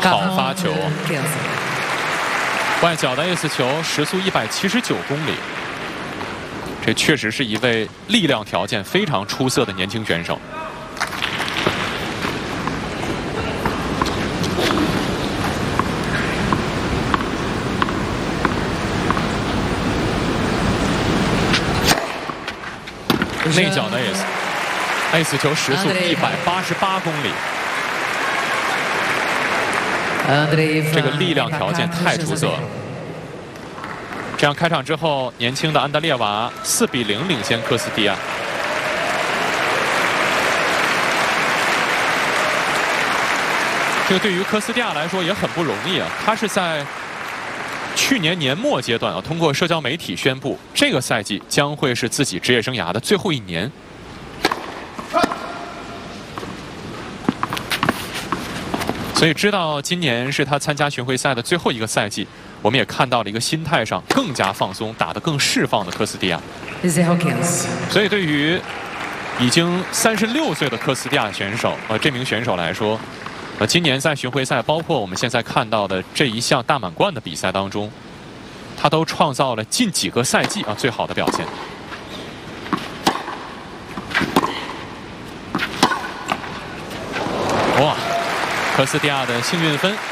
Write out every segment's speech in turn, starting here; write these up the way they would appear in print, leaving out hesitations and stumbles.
好发球，外角的 ace 球，时速179公里。这确实是一位力量条件非常出色的年轻选手。内角的 ace 球，时速188公里。这个力量条件太出色了。这样开场之后，年轻的安德烈娃4比0领先科斯蒂亚。这个对于科斯蒂亚来说也很不容易啊，他是在去年年末阶段啊，通过社交媒体宣布，这个赛季将会是自己职业生涯的最后一年。所以知道今年是他参加巡回赛的最后一个赛季，我们也看到了一个心态上更加放松、打得更释放的科斯蒂亚。所以对于已经36岁的科斯蒂亚选手，这名选手来说，今年在巡回赛，包括我们现在看到的这一项大满贯的比赛当中，他都创造了近几个赛季最好的表现。哇！科斯蒂亚的幸运分。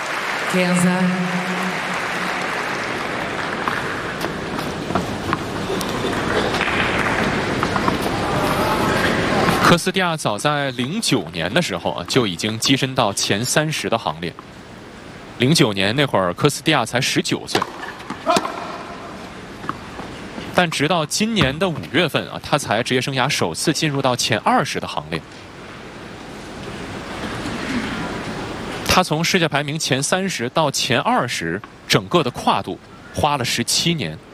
科斯蒂亚早在09年的时候就已经跻身到前30的行列。09年那会儿，科斯蒂亚才19岁。但直到今年的5月份他才职业生涯首次进入到前20的行列。他从世界排名前30到前20，整个的跨度花了17年。